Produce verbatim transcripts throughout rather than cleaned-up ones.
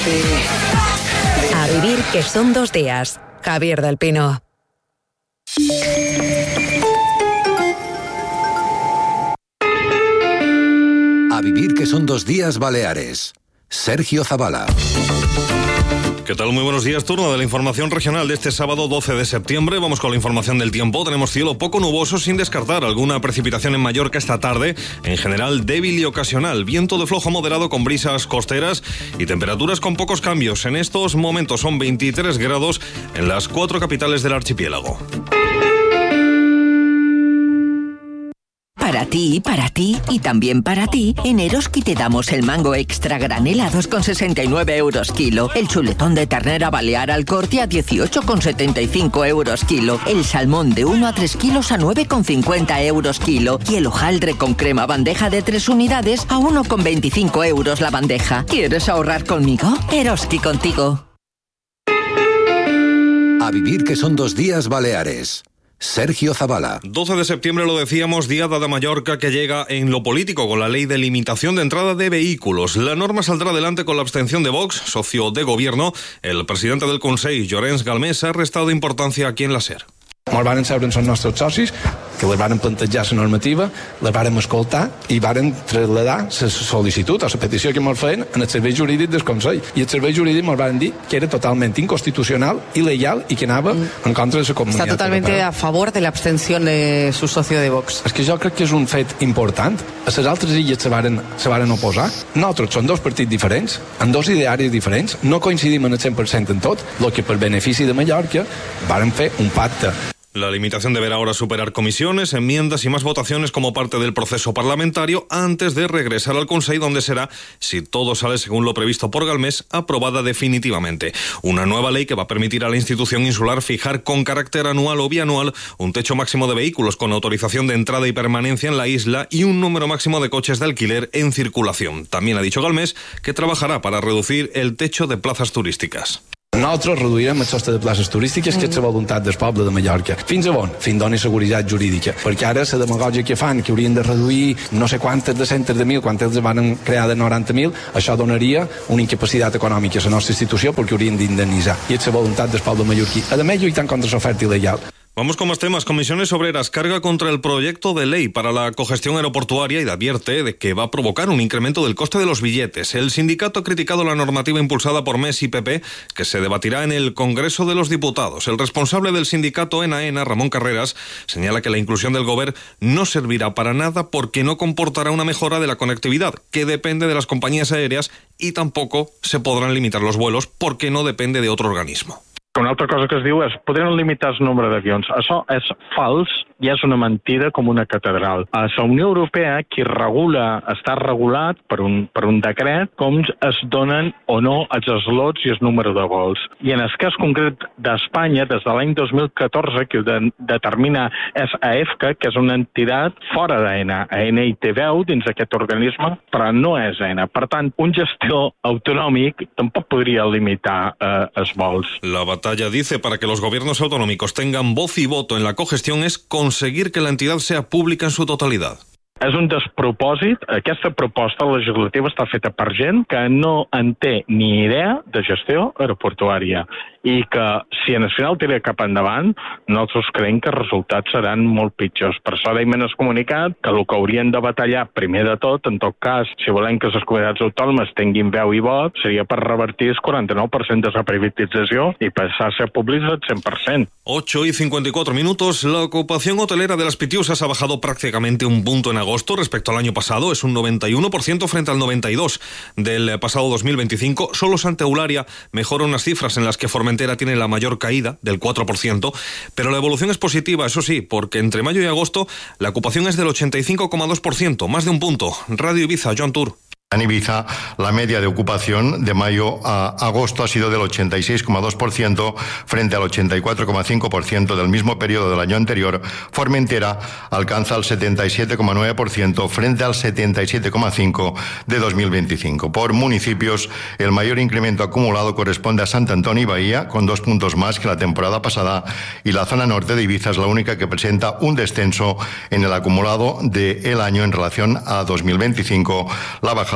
A vivir que son dos días. Javier del Pino. A vivir que son dos días Baleares. Sergio Zavala. ¿Qué tal? Muy buenos días. Turno de la información regional de este sábado doce de septiembre. Vamos con la información del tiempo. Tenemos cielo poco nuboso sin descartar alguna precipitación en Mallorca esta tarde. En general débil y ocasional. Viento de flojo moderado con brisas costeras y temperaturas con pocos cambios. En estos momentos son veintitrés grados en las cuatro capitales del archipiélago. Para ti, para ti y también para ti, en Eroski te damos el mango extra granel a dos con sesenta y nueve euros kilo, el chuletón de ternera balear al corte a dieciocho con setenta y cinco euros kilo, el salmón de uno a tres kilos a nueve con cincuenta euros kilo y el hojaldre con crema bandeja de tres unidades a uno con veinticinco euros la bandeja. ¿Quieres ahorrar conmigo? Eroski contigo. A vivir que son dos días Baleares. Sergio Zavala. doce de septiembre, lo decíamos, Diada de Mallorca, que llega en lo político con la ley de limitación de entrada de vehículos. La norma saldrá adelante con la abstención de Vox, socio de gobierno. El presidente del Consell, Llorenç Galmés, ha restado importancia aquí en la SER. Ens varen seure amb els nostres socis, que les varen plantejar la normativa, les vàrem escoltar i varen traslladar la sol·licitud o la petició que ens feien en el servei jurídic del Consell. I el servei jurídic ens varen dir que era totalment inconstitucional, il·legal i que anava mm. en contra de la comunitat. Está totalmente a favor de la abstención de su socio de Vox. És que jo crec que és un fet important. A les altres illes se varen, se varen oposar. Nosaltres som dos partits diferents, amb dos idearis diferents, no coincidim en el cent per cent en tot, el que per benefici de Mallorca varen fer un pacte. La limitación deberá ahora superar comisiones, enmiendas y más votaciones como parte del proceso parlamentario antes de regresar al Consell, donde será, si todo sale según lo previsto por Galmés, aprobada definitivamente. Una nueva ley que va a permitir a la institución insular fijar con carácter anual o bianual un techo máximo de vehículos con autorización de entrada y permanencia en la isla y un número máximo de coches de alquiler en circulación. También ha dicho Galmés que trabajará para reducir el techo de plazas turísticas. Nosaltres reduirem el sostre de places turístiques, que és la voluntat del poble de Mallorca. Fins a on? Fins doni seguretat jurídica. Perquè ara la demagògia que fan, que haurien de reduir no sé quantes de centres de mil, quantes els van crear de noranta mil, això donaria una incapacitat econòmica a la nostra institució perquè haurien d'indemnitzar. I és la voluntat del poble mallorquí. A més, lluitant contra l'oferta il·legal. Vamos con más temas. Comisiones Obreras carga contra el proyecto de ley para la cogestión aeroportuaria y advierte de que va a provocar un incremento del coste de los billetes. El sindicato ha criticado la normativa impulsada por M E S y P P, que se debatirá en el Congreso de los Diputados. El responsable del sindicato ENA ENA, Ramón Carreras, señala que la inclusión del Govern no servirá para nada porque no comportará una mejora de la conectividad, que depende de las compañías aéreas, y tampoco se podrán limitar los vuelos porque no depende de otro organismo. Una altra cosa que es diu és podran limitar el nombre d'avions. Això és fals i és una mentida com una catedral. A la Unió Europea, qui regula, està regulat per un, per un decret com es donen o no els slots i el número de vols. I en el cas concret d'Espanya, des de l'any dos mil catorze, que ho de, determina és A E F C A, que és una entitat fora d'AENA. AENA hi té veu dins d'aquest organisme, però no és AENA. Per tant, un gestor autonòmic tampoc podria limitar eh, els vols. La batalla, dice, para que los gobiernos autonómicos tengan voz y voto en la cogestión es conseguir que la entidad sea pública en su totalidad. És un despropòsit. Aquesta proposta legislativa està feta per gent que no en té ni idea de gestió aeroportuària i que, si en el final tira cap endavant, nosaltres creiem que els resultats seran molt pitjors. Per això dèiem en el comunicat que el que haurien de batallar, primer de tot, en tot cas, si volem que les comunitats autònomes tinguin veu i vot, seria per revertir el quaranta-nou per cent de la privatització i passar a ser públics al cent per cent. ocho y cincuenta y cuatro minutos. La ocupación hotelera de las Pitiusas ha bajado prácticamente un punto en agosto respecto al año pasado. Es un noventa y uno por ciento frente al noventa y dos por ciento del pasado dos mil veinticinco. Solo Santa Eulalia mejora unas cifras en las que Formentera tiene la mayor caída, del cuatro por ciento, pero la evolución es positiva, eso sí, porque entre mayo y agosto la ocupación es del ochenta y cinco coma dos por ciento, más de un punto. Radio Ibiza, Joan Tour. En Ibiza, la media de ocupación de mayo a agosto ha sido del ochenta y seis coma dos por ciento frente al ochenta y cuatro coma cinco por ciento del mismo periodo del año anterior. Formentera alcanza el setenta y siete coma nueve por ciento frente al setenta y siete coma cinco por ciento de dos mil veinticinco. Por municipios, el mayor incremento acumulado corresponde a Sant Antoni y Bahía, con dos puntos más que la temporada pasada, y la zona norte de Ibiza es la única que presenta un descenso en el acumulado del año en relación a dos mil veinticinco. La bajada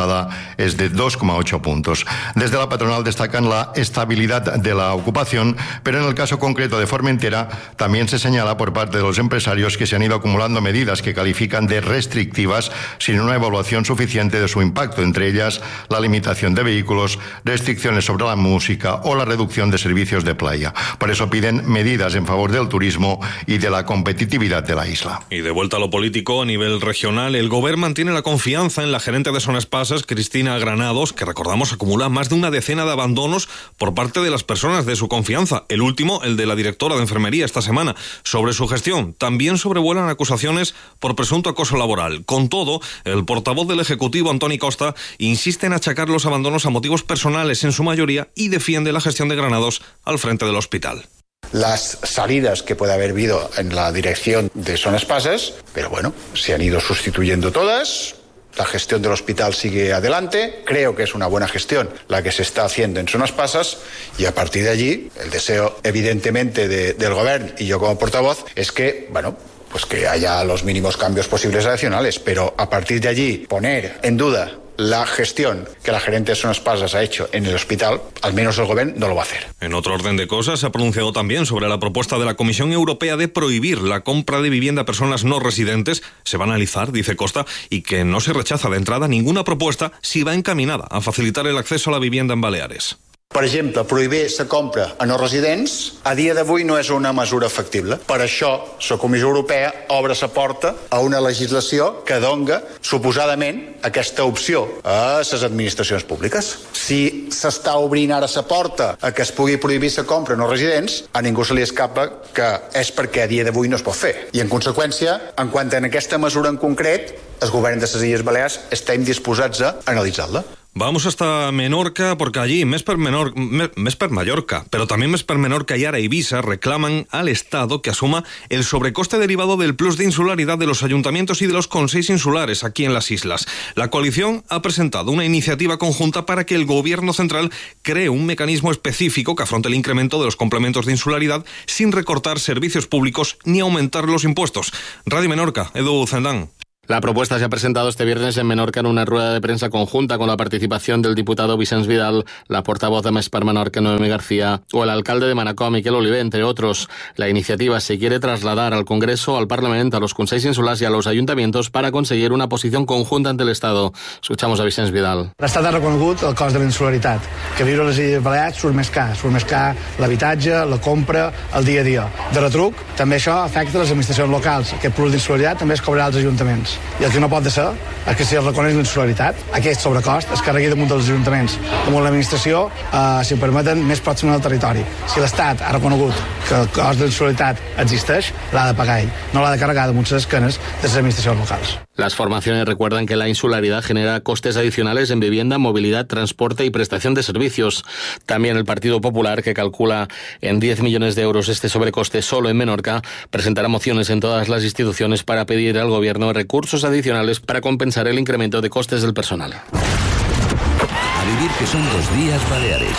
acumulada es de dos coma ocho puntos. Desde la patronal destacan la estabilidad de la ocupación, pero en el caso concreto de Formentera también se señala por parte de los empresarios que se han ido acumulando medidas que califican de restrictivas sin una evaluación suficiente de su impacto, entre ellas la limitación de vehículos, restricciones sobre la música o la reducción de servicios de playa. Por eso piden medidas en favor del turismo y de la competitividad de la isla. Y de vuelta a lo político, a nivel regional, el Gobierno mantiene la confianza en la gerente de Son Espases, Cristina Granados, que recordamos acumula más de una decena de abandonos por parte de las personas de su confianza. El último, el de la directora de enfermería esta semana. Sobre su gestión, también sobrevuelan acusaciones por presunto acoso laboral. Con todo, el portavoz del Ejecutivo, Antoni Costa, insiste en achacar los abandonos a motivos personales en su mayoría y defiende la gestión de Granados al frente del hospital. Las salidas que puede haber habido en la dirección de Son Espases, pero bueno, se han ido sustituyendo todas. La gestión del hospital sigue adelante. Creo que es una buena gestión la que se está haciendo en Son Espases y a partir de allí, el deseo evidentemente de, del Gobierno y yo como portavoz es que, bueno, pues que haya los mínimos cambios posibles adicionales, pero a partir de allí poner en duda la gestión que la gerente de Son Espases ha hecho en el hospital, al menos el Gobierno no lo va a hacer. En otro orden de cosas, se ha pronunciado también sobre la propuesta de la Comisión Europea de prohibir la compra de vivienda a personas no residentes. Se va a analizar, dice Costa, y que no se rechaza de entrada ninguna propuesta si va encaminada a facilitar el acceso a la vivienda en Baleares. Per exemple, prohibir la compra a no residents a dia d'avui no és una mesura factible. Per això, la Comissió Europea obre la porta a una legislació que donga, suposadament, aquesta opció a les administracions públiques. Si s'està obrint ara la porta a que es pugui prohibir la compra a no residents, a ningú se li escapa que és perquè a dia d'avui no es pot fer. I, en conseqüència, en quant a aquesta mesura en concret, el govern de les Illes Balears estem disposats a analitzar-la. Vamos hasta Menorca, porque allí, més per, Menor, més per Mallorca, pero también més per Menorca y Ara Ibiza reclaman al Estado que asuma el sobrecoste derivado del plus de insularidad de los ayuntamientos y de los consells insulares aquí en las islas. La coalición ha presentado una iniciativa conjunta para que el Gobierno central cree un mecanismo específico que afronte el incremento de los complementos de insularidad sin recortar servicios públicos ni aumentar los impuestos. Radio Menorca, Edu Zendán. La propuesta se ha presentado este viernes en Menorca en una rueda de prensa conjunta con la participación del diputado Vicens Vidal, la portavoz de Més per Menorca, Noemi García, o el alcalde de Manacor, Miquel Oliver, entre otros. La iniciativa se quiere trasladar al Congreso, al Parlamento, a los consells insulars y a los ayuntamientos para conseguir una posición conjunta ante el Estado. Escuchamos a Vicens Vidal. L'Estat ha reconegut el cost de la insularitat, que viure a les Illes Balears surt més car, surt més car l'habitatge, la compra, el dia a dia. De retruc, també això afecta les administracions locals. Aquest plus d'insularitat també es cobrarà als ajuntaments. I el que no pot ser és que si es reconeix l'insularitat, aquest sobrecost es carregui damunt dels ajuntaments, damunt l'administració, eh, si ho permeten, més pròxima al territori. Si l'Estat ha reconegut que el cost de l'insularitat existeix, l'ha de pagar ell, no l'ha de carregar damunt les esquenes de les administracions locals. Las formaciones recuerdan que la insularidad genera costes adicionales en vivienda, movilidad, transporte y prestación de servicios. También el Partido Popular, que calcula en diez millones de euros este sobrecoste solo en Menorca, presentará mociones en todas las instituciones para pedir al Gobierno recursos adicionales para compensar el incremento de costes del personal. A vivir que son dos días Baleares.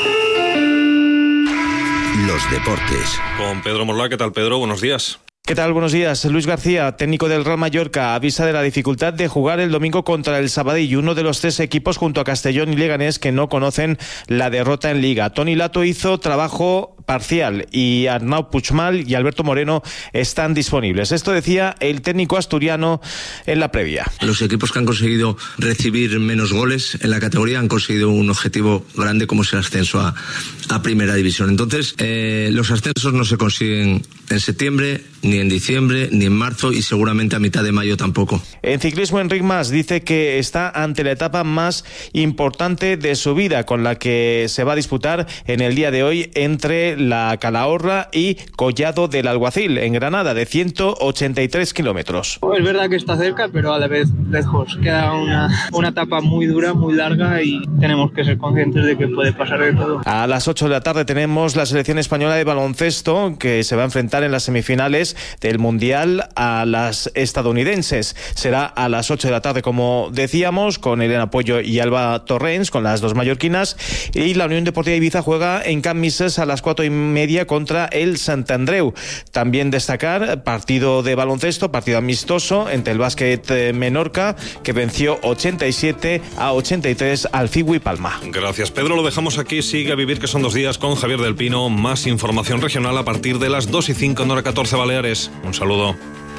Los deportes. Con Pedro Morlá. ¿Qué tal, Pedro? Buenos días. ¿Qué tal? Buenos días. Luis García, técnico del Real Mallorca, avisa de la dificultad de jugar el domingo contra el Sabadell, uno de los tres equipos junto a Castellón y Leganés que no conocen la derrota en Liga. Toni Lato hizo trabajo parcial y Arnau Puigmal y Alberto Moreno están disponibles. Esto decía el técnico asturiano en la previa. Los equipos que han conseguido recibir menos goles en la categoría han conseguido un objetivo grande como es el ascenso a, a Primera División. Entonces, eh, los ascensos no se consiguen en septiembre, ni en diciembre, ni en marzo y seguramente a mitad de mayo tampoco. En ciclismo, Enric Mas dice que está ante la etapa más importante de su vida, con la que se va a disputar en el día de hoy entre la Calahorra y Collado del Alguacil, en Granada, de ciento ochenta y tres kilómetros. Es verdad que está cerca, pero a la vez lejos. Queda una, una etapa muy dura, muy larga y tenemos que ser conscientes de que puede pasar de todo. A las ocho de la tarde tenemos la selección española de baloncesto, que se va a enfrentar en las semifinales del Mundial a las estadounidenses. Será a las ocho de la tarde, como decíamos, con Elena Puello y Alba Torrens, con las dos mallorquinas, y la Unión Deportiva Ibiza juega en Can Misses a las cuatro ocho y media contra el Sant Andreu. También destacar partido de baloncesto, partido amistoso entre el Básquet Menorca, que venció ochenta y siete a ochenta y tres al Figui Palma. Gracias, Pedro. Lo dejamos aquí. Sigue A Vivir que son dos días con Javier del Pino. Más información regional a partir de las dos y cinco en hora catorce Baleares. Un saludo.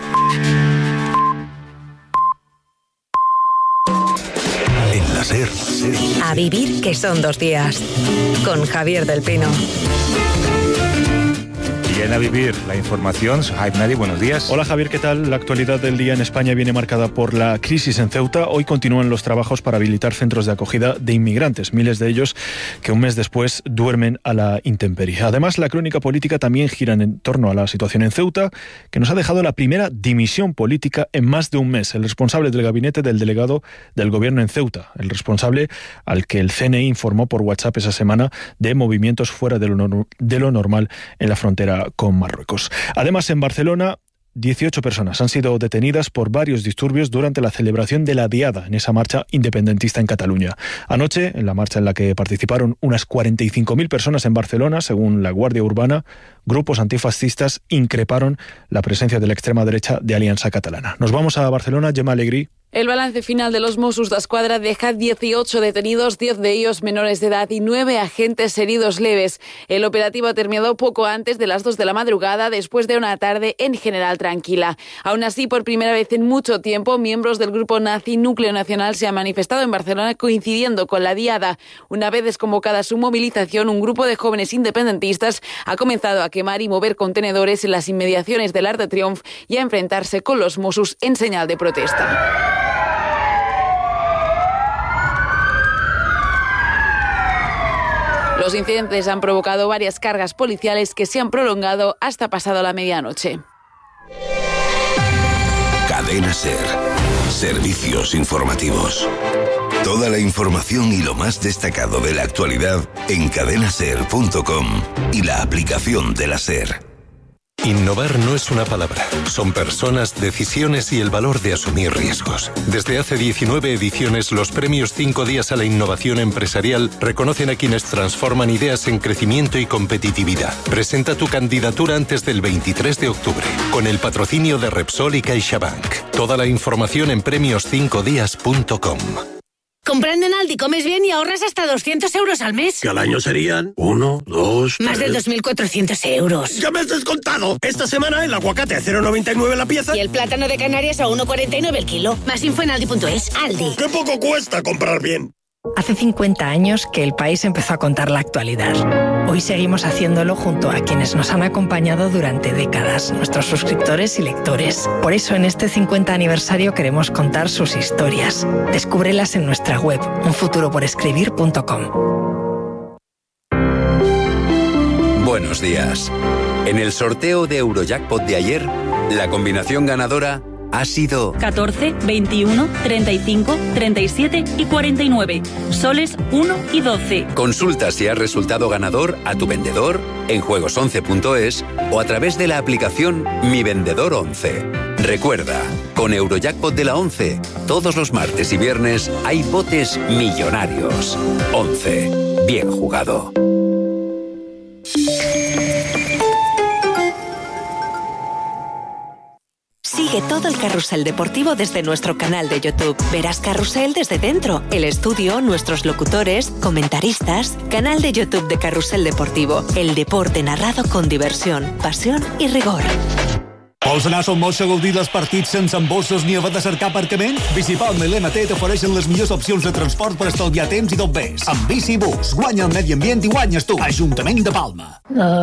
En la SER. A Vivir que son dos días con Javier del Pino. Bien, A Vivir, la información. Sohaib Nadi, buenos días. Hola Javier, ¿qué tal? La actualidad del día en España viene marcada por la crisis en Ceuta. Hoy continúan los trabajos para habilitar centros de acogida de inmigrantes, miles de ellos que un mes después duermen a la intemperie. Además, la crónica política también gira en torno a la situación en Ceuta, que nos ha dejado la primera dimisión política en más de un mes. El responsable del gabinete del delegado del gobierno en Ceuta, el responsable al que el C N I informó por WhatsApp esa semana de movimientos fuera de lo, de lo normal en la frontera con Marruecos. Además, en Barcelona, dieciocho personas han sido detenidas por varios disturbios durante la celebración de la Diada en esa marcha independentista en Cataluña. Anoche, en la marcha en la que participaron unas cuarenta y cinco mil personas en Barcelona, según la Guardia Urbana, grupos antifascistas increparon la presencia de la extrema derecha de Alianza Catalana. Nos vamos a Barcelona. Gemma Alegrí. El balance final de los Mossos d'Esquadra deja dieciocho detenidos, diez de ellos menores de edad y nueve agentes heridos leves. El operativo ha terminado poco antes de las dos de la madrugada, después de una tarde en general tranquila. Aún así, por primera vez en mucho tiempo, miembros del grupo nazi Núcleo Nacional se han manifestado en Barcelona coincidiendo con la Diada. Una vez desconvocada su movilización, un grupo de jóvenes independentistas ha comenzado a quemar y mover contenedores en las inmediaciones del Arc de Triomf y a enfrentarse con los Mossos en señal de protesta. Los incidentes han provocado varias cargas policiales que se han prolongado hasta pasado la medianoche. Cadena SER. Servicios informativos. Toda la información y lo más destacado de la actualidad en cadena ser punto com y la aplicación de la SER. Innovar no es una palabra, son personas, decisiones y el valor de asumir riesgos. Desde hace diecinueve ediciones, los premios cinco días a la innovación empresarial reconocen a quienes transforman ideas en crecimiento y competitividad. Presenta tu candidatura antes del veintitrés de octubre, con el patrocinio de Repsol y CaixaBank. Toda la información en premios cinco días punto com. Comprando en Aldi comes bien y ahorras hasta doscientos euros al mes. Que al año serían uno, dos, Más tres... de dos mil cuatrocientos euros. ¡Ya me has descontado! Esta semana el aguacate a cero coma noventa y nueve la pieza. Y el plátano de Canarias a uno coma cuarenta y nueve el kilo. Más info en aldi punto es. Aldi. ¡Qué poco cuesta comprar bien! Hace cincuenta años que el país empezó a contar la actualidad. Hoy seguimos haciéndolo junto a quienes nos han acompañado durante décadas, nuestros suscriptores y lectores. Por eso en este cincuenta aniversario queremos contar sus historias. Descúbrelas en nuestra web, un futuro por escribir punto com. Buenos días. En el sorteo de Eurojackpot de ayer, la combinación ganadora ha sido catorce, veintiuno, treinta y cinco, treinta y siete y cuarenta y nueve. Soles uno y doce. Consulta si has resultado ganador a tu vendedor en juegos once punto es o a través de la aplicación Mi Vendedor once. Recuerda, con Eurojackpot de la once, todos los martes y viernes hay botes millonarios. once. Bien jugado. Sigue todo el carrusel deportivo desde nuestro canal de YouTube. Verás Carrusel desde dentro, el estudio, nuestros locutores, comentaristas. Canal de YouTube de Carrusel Deportivo. El deporte narrado con diversión, pasión i rigor. Vols anar a Son Moix a gaudir dels partits sense embossos ni haver de cercar aparcament? Bicipalma i l'M T t'ofereixen les millors opcions de transport per estalviar temps i tot vés. Amb Bicibús, guanya el medi ambient i guanyes tu. Ajuntament de Palma.